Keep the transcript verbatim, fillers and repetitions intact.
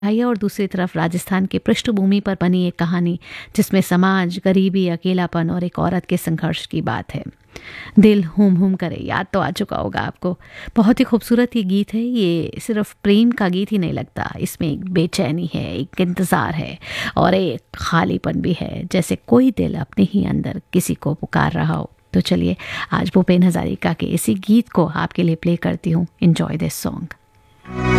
है और दूसरी तरफ राजस्थान की पृष्ठभूमि पर बनी एक कहानी जिसमें समाज, गरीबी, अकेलापन और एक औरत के संघर्ष की बात है। दिल हुम हुम करे, याद तो आ चुका होगा आपको। बहुत ही खूबसूरत ये गीत है। ये सिर्फ प्रेम का गीत ही नहीं लगता, इसमें एक बेचैनी है, एक इंतज़ार है और एक खालीपन भी है, जैसे कोई दिल अपने ही अंदर किसी को पुकार रहा हो। तो चलिए आज भूपेन हजारिका के इसी गीत को आपके लिए प्ले करती हूँ। Enjoy this song.